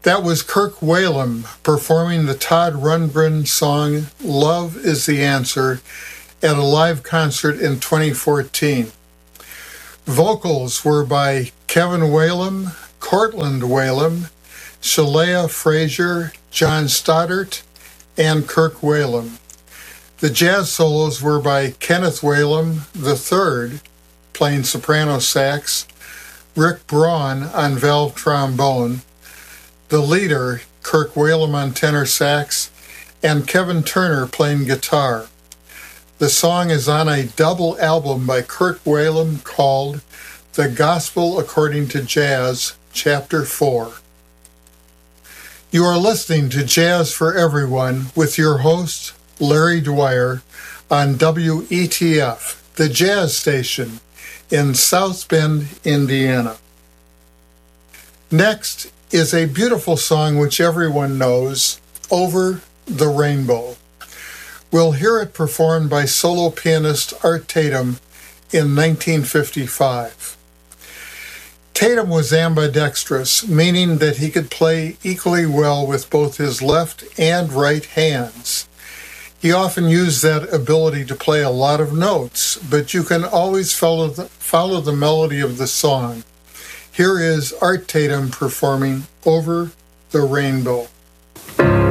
That was Kirk Whalum performing the Todd Rundgren song Love is the Answer at a live concert in 2014. Vocals were by Kevin Whalum, Cortland Whalum, Shalea Frazier, John Stoddart, and Kirk Whalum. The jazz solos were by Kenneth Whalum III, playing soprano sax, Rick Braun on valve trombone, the leader, Kirk Whalum on tenor sax, and Kevin Turner playing guitar. The song is on a double album by Kirk Whalum called The Gospel According to Jazz, Chapter 4. You are listening to Jazz for Everyone with your host, Larry Dwyer, on WETF, the jazz station in South Bend, Indiana. Next is a beautiful song which everyone knows, Over the Rainbow. We'll hear it performed by solo pianist Art Tatum in 1955. Tatum was ambidextrous, meaning that he could play equally well with both his left and right hands. He often used that ability to play a lot of notes, but you can always follow the melody of the song. Here is Art Tatum performing Over the Rainbow.